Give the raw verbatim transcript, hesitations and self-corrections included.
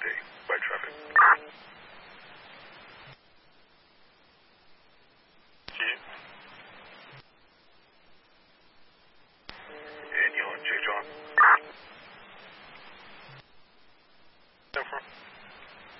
day by traffic. G. And you're on J John.